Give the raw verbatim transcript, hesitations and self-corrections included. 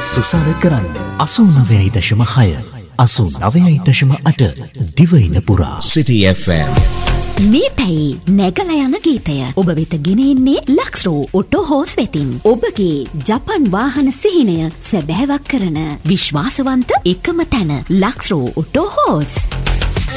සුසාර කරන්න අසූ නවයයි දශම හය අසූ නවයයි දශම අට දිවයින පුරා City F M. මේ පැයි නැගල යන ගීතය ඔබ වෙත ගෙනෙන්නේ ලක්ස්රෝ ඔටෝ හෝස් වෙතින්. ඔබගේ ජපන් වාහන සිහිනය සැබෑවක් කරන විශ්වාසවන්ත එකම තැන ලක්ස්රෝ ඔටෝ හෝස්.